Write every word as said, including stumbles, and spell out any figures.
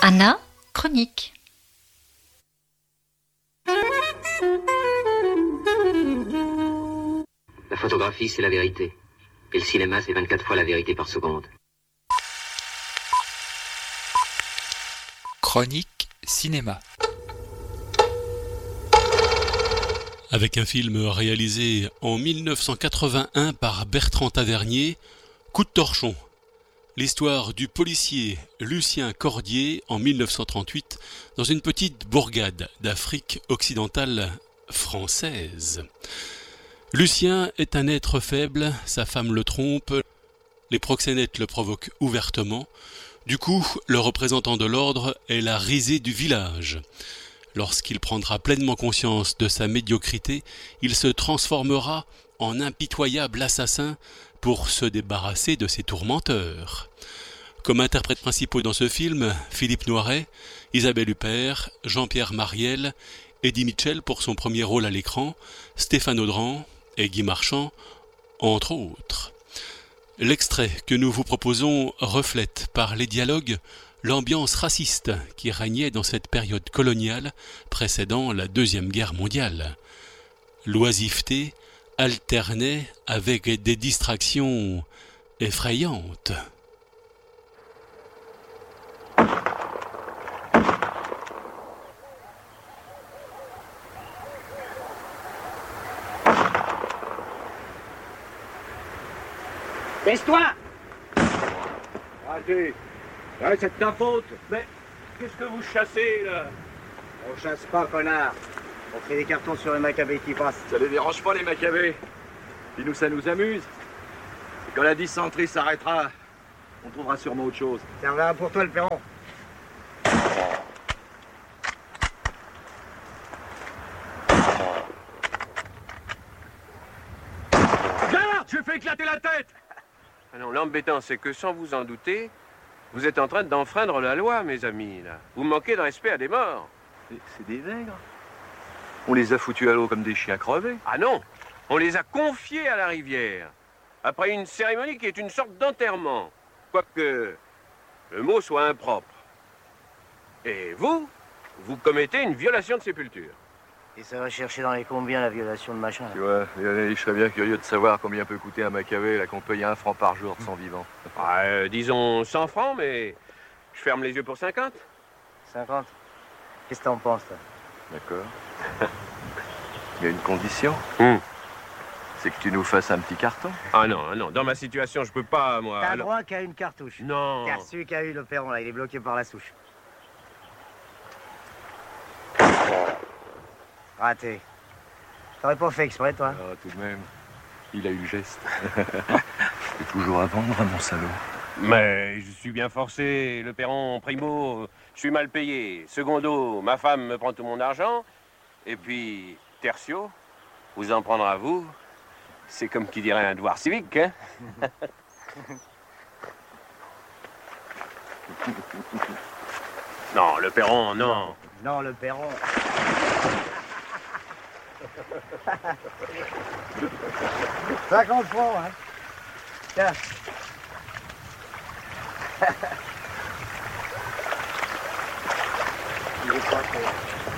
Anna, chronique. La photographie, c'est la vérité. Et le cinéma, c'est vingt-quatre fois la vérité par seconde. Chronique cinéma. Avec un film réalisé en mille neuf cent quatre-vingt-un par Bertrand Tavernier, Coup de torchon. L'histoire du policier Lucien Cordier en mille neuf cent trente-huit dans une petite bourgade d'Afrique occidentale française. Lucien est un être faible, sa femme le trompe, les proxénètes le provoquent ouvertement. Du coup, le représentant de l'ordre est la risée du village. Lorsqu'il prendra pleinement conscience de sa médiocrité, il se transformera en impitoyable assassin pour se débarrasser de ses tourmenteurs. Comme interprètes principaux dans ce film, Philippe Noiret, Isabelle Huppert, Jean-Pierre Mariel, Eddie Mitchell pour son premier rôle à l'écran, Stéphane Audran et Guy Marchand, entre autres. L'extrait que nous vous proposons reflète par les dialogues l'ambiance raciste qui régnait dans cette période coloniale précédant la Deuxième Guerre mondiale. L'oisiveté alternait avec des distractions effrayantes. Baisse-toi! Arrêtez! Ouais, c'est de ta faute! Mais qu'est-ce que vous chassez, là? On chasse pas, connard! On fait des cartons sur les macabées qui passent. Ça les dérange pas, les macabées. Puis nous, ça nous amuse. Et quand la dysenterie s'arrêtera, on trouvera sûrement autre chose. Ça reviendra pour toi, le perron. Garde! Je fais éclater la tête! Ah non, l'embêtant, c'est que sans vous en douter, vous êtes en train d'enfreindre la loi, mes amis, là. Vous manquez de respect à des morts. C'est des nègres. On les a foutus à l'eau comme des chiens crevés. Ah non, on les a confiés à la rivière, après une cérémonie qui est une sorte d'enterrement, quoique le mot soit impropre. Et vous, vous commettez une violation de sépulture. Et ça va chercher dans les combien, la violation de machin, là. Tu vois, je serais bien curieux de savoir combien peut coûter un macavé, là, qu'on paye un franc par jour de son vivant. Ah, euh, disons cent francs, mais je ferme les yeux pour cinquante. cinquante? Qu'est-ce que t'en penses, toi? D'accord. Il y a une condition. Hum. C'est que tu nous fasses un petit carton. Ah non, ah non, dans ma situation, je peux pas, moi. T'as alors... droit qu'à une cartouche. Non. Car celui qui a eu le perron, là, il est bloqué par la souche. Raté. T'aurais pas fait exprès, toi? Ah, tout de même. Il a eu le geste. C'est toujours à vendre, mon salaud. Mais je suis bien forcé, le perron, primo, je suis mal payé. Secondo, ma femme me prend tout mon argent. Et puis, tertio, vous en prendre à vous, c'est comme qui dirait un devoir civique, hein? Non, le perron, non. Non, le perron. cinquante francs, hein? Tiens. Il est pas trop.